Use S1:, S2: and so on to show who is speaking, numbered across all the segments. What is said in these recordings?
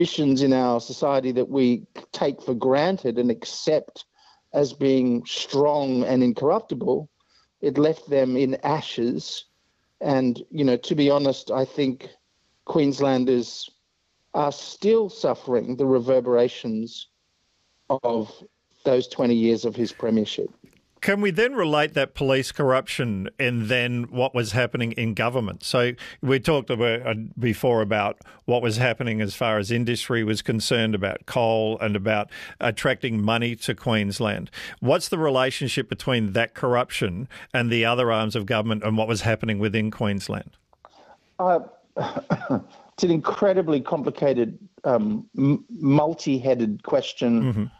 S1: institutions in our society that we take for granted and accept as being strong and incorruptible, it left them in ashes. And, to be honest, I think Queenslanders are still suffering the reverberations of those 20 years of his premiership.
S2: Can we then relate that police corruption and then what was happening in government? So we talked about before about what was happening as far as industry was concerned, about coal and about attracting money to Queensland. What's the relationship between that corruption and the other arms of government and what was happening within Queensland?
S1: It's an incredibly complicated, multi-headed question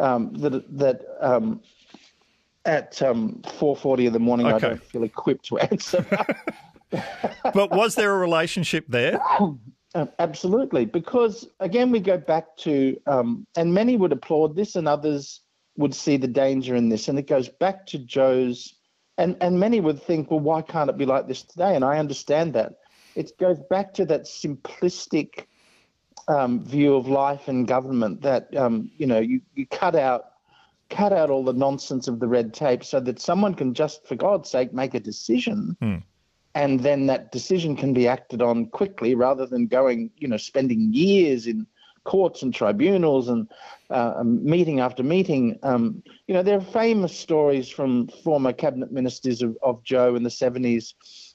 S1: at 4:40 in the morning, okay. I don't feel equipped to answer.
S2: But was there a relationship there?
S1: Absolutely, because, again, we go back to, and many would applaud this and others would see the danger in this, and it goes back to Joe's, and many would think, well, why can't it be like this today? And I understand that. It goes back to that simplistic view of life and government that, you cut out all the nonsense of the red tape so that someone can just, for God's sake, make a decision and then that decision can be acted on quickly rather than going, spending years in courts and tribunals and meeting after meeting. There are famous stories from former cabinet ministers of Joe in the 70s.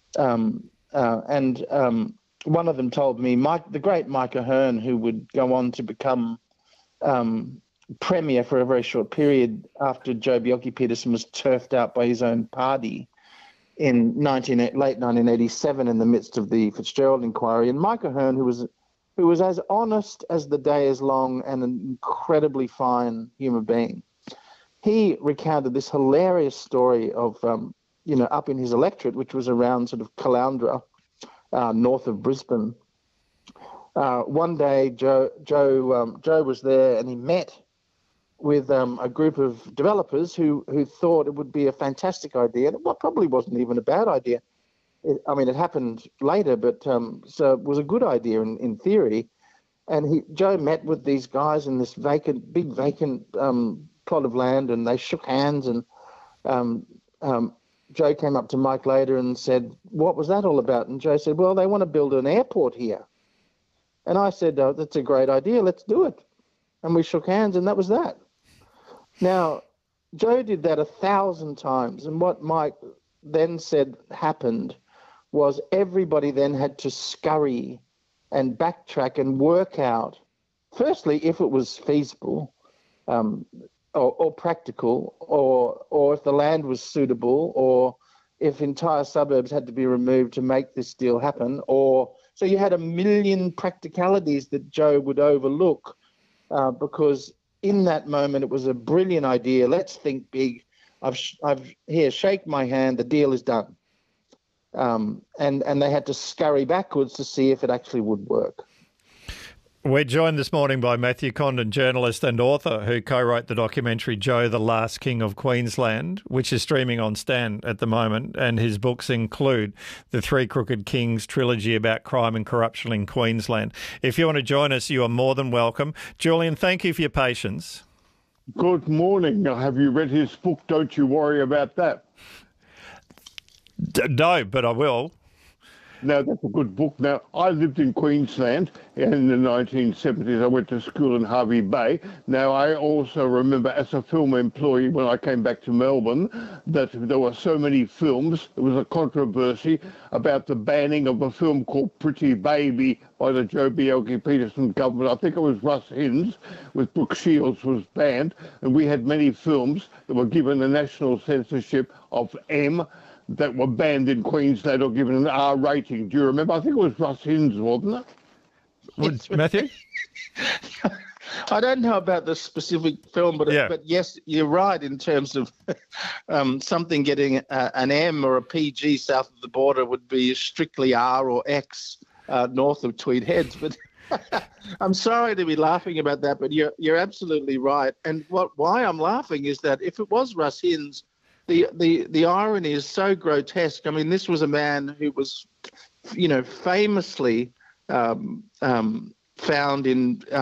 S1: One of them told me, the great Mike Ahern, who would go on to become Premier for a very short period after Joh Bjelke-Petersen was turfed out by his own party in late 1987 in the midst of the Fitzgerald inquiry. And Mike Ahern, who was as honest as the day is long and an incredibly fine human being, he recounted this hilarious story of, up in his electorate, which was around sort of Caloundra, north of Brisbane. One day, Joe was there and he met with a group of developers who thought it would be a fantastic idea. And it probably wasn't even a bad idea. It happened later, but so it was a good idea in theory. And Joe met with these guys in this big vacant plot of land, and they shook hands. And Joe came up to Mike later and said, "What was that all about?" And Joe said, "Well, they want to build an airport here." And I said, "Oh, that's a great idea. Let's do it." And we shook hands, and that was that. Now, Joe did that 1,000 times, and what Mike then said happened was everybody then had to scurry and backtrack and work out, firstly, if it was feasible or practical, or if the land was suitable, or if entire suburbs had to be removed to make this deal happen. So you had a million practicalities that Joe would overlook because in that moment it was a brilliant idea. Let's think big. Here, shake my hand. The deal is done. And they had to scurry backwards to see if it actually would work.
S2: We're joined this morning by Matthew Condon, journalist and author who co-wrote the documentary Joe, the Last King of Queensland, which is streaming on Stan at the moment, and his books include the Three Crooked Kings trilogy about crime and corruption in Queensland. If you want to join us, you are more than welcome. Julian, thank you for your patience.
S3: Good morning. Have you read his book? Don't you worry about that.
S2: No, but I will.
S3: No, that's a good book. Now, I lived in Queensland in the 1970s. I went to school in Hervey Bay. Now, I also remember as a film employee when I came back to Melbourne that there were so many films. There was a controversy about the banning of a film called Pretty Baby by the Joh Bjelke-Petersen government. I think it was Russ Hinds with Brooke Shields was banned. And we had many films that were given a national censorship of M that were banned in Queensland or given an R rating. Do you remember? I think it was Russ Hinds, wasn't it?
S2: Matthew?
S1: I don't know about the specific film, but yes, you're right in terms of something getting an M or a PG south of the border would be strictly R or X north of Tweed Heads. But I'm sorry to be laughing about that, but you're absolutely right. And why I'm laughing is that if it was Russ Hinds, the irony is so grotesque. I mean, this was a man who was, famously found in